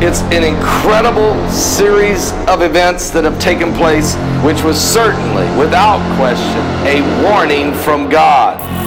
It's an incredible series of events that have taken place, which was certainly, without question, a warning from God.